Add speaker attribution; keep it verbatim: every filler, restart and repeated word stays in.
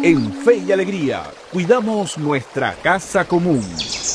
Speaker 1: En Fe y Alegría, cuidamos nuestra casa común.